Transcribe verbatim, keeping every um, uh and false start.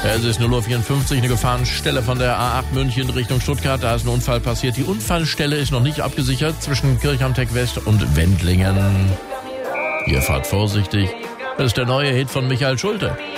Es ist null Uhr vierundfünfzig, eine Gefahrenstelle von der A acht München Richtung Stuttgart. Da ist ein Unfall passiert. Die Unfallstelle ist noch nicht abgesichert zwischen Kirchhamtech West und Wendlingen. Ihr fahrt vorsichtig. Das ist der neue Hit von Michael Schulte.